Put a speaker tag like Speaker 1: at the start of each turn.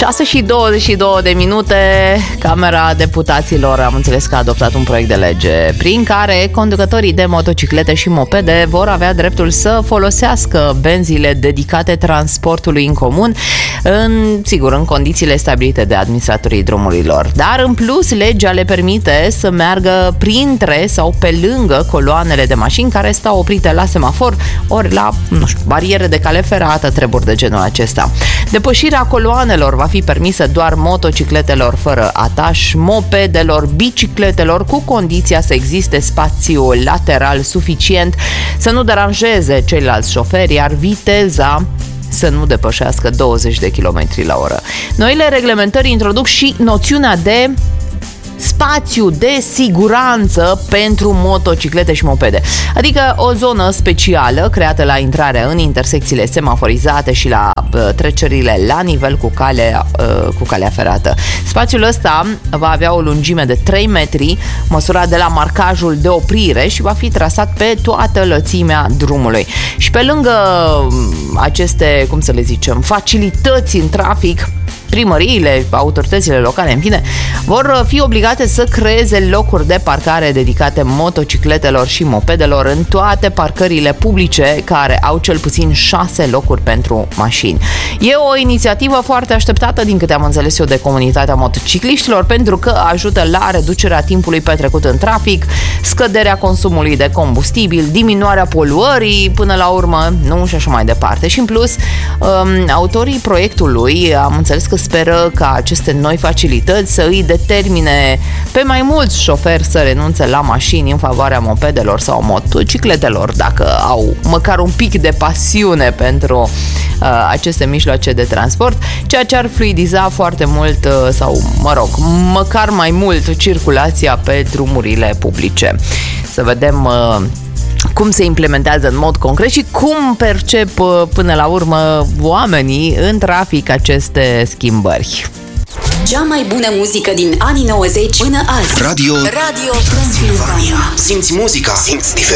Speaker 1: 6:22, Camera Deputaților am înțeles că a adoptat un proiect de lege prin care conducătorii de motociclete și mopede vor avea dreptul să folosească benzile dedicate transportului în comun, în condițiile stabilite de administratorii drumurilor. Dar în plus, legea le permite să meargă printre sau pe lângă coloanele de mașini care stau oprite la semafor ori la, bariere de cale ferată, treburi de genul acesta. Depășirea coloanelor va fi permisă doar motocicletelor fără ataș, mopedelor, bicicletelor, cu condiția să existe spațiu lateral suficient, să nu deranjeze ceilalți șoferi, iar viteza să nu depășească 20 de km la oră. Noile reglementări introduc și noțiunea de spațiu de siguranță pentru motociclete și mopede, adică o zonă specială creată la intrarea în intersecțiile semaforizate și la trecerile la nivel cu calea ferată. Spațiul ăsta va avea o lungime de 3 metri, măsurat de la marcajul de oprire, și va fi trasat pe toată lățimea drumului. Și pe lângă aceste, facilități în trafic, primăriile, autoritățile locale, în fine, vor fi obligate să creeze locuri de parcare dedicate motocicletelor și mopedelor în toate parcările publice care au cel puțin 6 locuri pentru mașini. E o inițiativă foarte așteptată, din câte am înțeles eu, de comunitatea motocicliștilor, pentru că ajută la reducerea timpului petrecut în trafic, scăderea consumului de combustibil, diminuarea poluării, până la urmă, și așa mai departe. Și în plus, autorii proiectului am înțeles că speră ca aceste noi facilități să îi determine pe mai mulți șoferi să renunțe la mașini în favoarea mopedelor sau motocicletelor, dacă au măcar un pic de pasiune pentru aceste mijloace de transport, ceea ce ar fluidiza foarte mult măcar mai mult circulația pe drumurile publice. Să vedem cum se implementează în mod concret și cum percep până la urmă oamenii în trafic aceste schimbări.
Speaker 2: Cea mai bună muzică din anii 90 până azi.
Speaker 3: Radio Transilvania. Simți muzica, simți diferența.